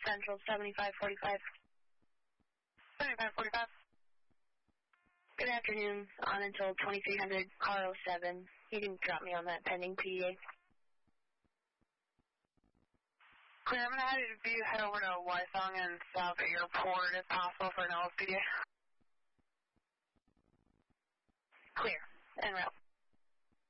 Central 7545. 7545. Good afternoon, on until 2300, car 07. You can drop me on that pending PDA. Clear, I'm going to have you head over to Wysong and South Airport if possible for an LSPDA. Clear, en route.